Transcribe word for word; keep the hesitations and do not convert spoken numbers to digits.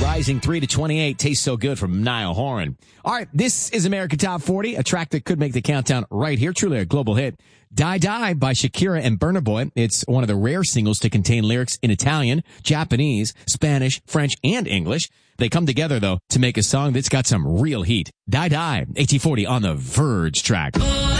Rising three to twenty-eight. Tastes so good from Niall Horan. All right, this is America Top forty, a track that could make the countdown right here. Truly a global hit. Die Die by Shakira and Burna Boy. It's one of the rare singles to contain lyrics in Italian, Japanese, Spanish, French, and English. They come together, though, to make a song that's got some real heat. Die Die, A T forty on the Verge track.